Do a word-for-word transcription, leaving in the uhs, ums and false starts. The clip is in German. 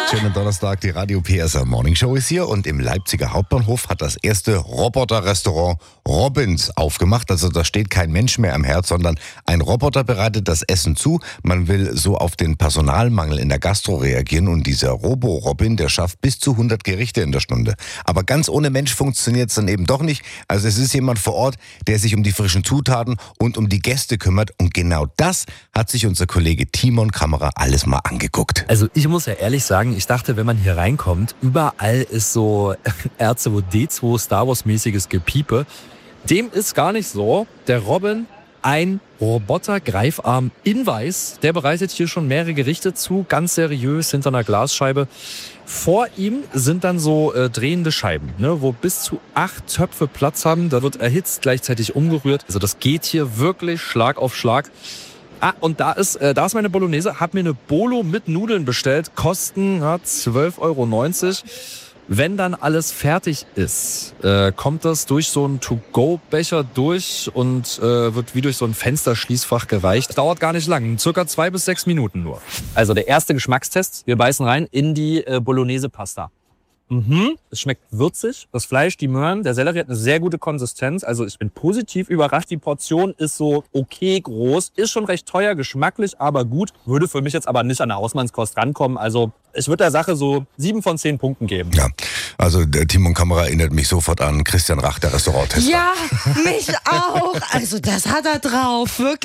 Schönen Donnerstag, die Radio P S R Morning Show ist hier und im Leipziger Hauptbahnhof hat das erste Roboter-Restaurant Robins aufgemacht. Also da steht kein Mensch mehr am Herd, sondern ein Roboter bereitet das Essen zu. Man will so auf den Personalmangel in der Gastro reagieren und dieser Robo-Robin, der schafft bis zu hundert Gerichte in der Stunde. Aber ganz ohne Mensch funktioniert es dann eben doch nicht. Also es ist jemand vor Ort, der sich um die frischen Zutaten und um die Gäste kümmert und genau das hat sich unser Kollege Timon Kamera alles mal angeguckt. Also ich muss ja ehrlich sagen, ich dachte, wenn man hier reinkommt, überall ist so R zwei D zwei Star Wars mäßiges Gepiepe. Dem ist gar nicht so. Der Robin, ein Roboter-Greifarm in weiß, der bereitet hier schon mehrere Gerichte zu, ganz seriös hinter einer Glasscheibe. Vor ihm sind dann so äh, drehende Scheiben, ne, wo bis zu acht Töpfe Platz haben. Da wird erhitzt, gleichzeitig umgerührt. Also das geht hier wirklich Schlag auf Schlag. Ah, und da ist, äh, da ist meine Bolognese. Hab mir eine Bolo mit Nudeln bestellt. Kosten ja, zwölf Euro neunzig. Wenn dann alles fertig ist, äh, kommt das durch so einen To-Go-Becher durch und äh, wird wie durch so ein Fensterschließfach gereicht. Dauert gar nicht lang, circa zwei bis sechs Minuten nur. Also der erste Geschmackstest. Wir beißen rein in die äh, Bolognese-Pasta. Mhm. Es schmeckt würzig. Das Fleisch, die Möhren, der Sellerie hat eine sehr gute Konsistenz. Also ich bin positiv überrascht. Die Portion ist so okay groß. Ist schon recht teuer, geschmacklich, aber gut. Würde für mich jetzt aber nicht an der Hausmannskost rankommen. Also ich würde der Sache so sieben von zehn Punkten geben. Ja, also der Timon Kamera erinnert mich sofort an Christian Rach, der Restauranttester. Ja, mich auch. Also das hat er drauf, wirklich.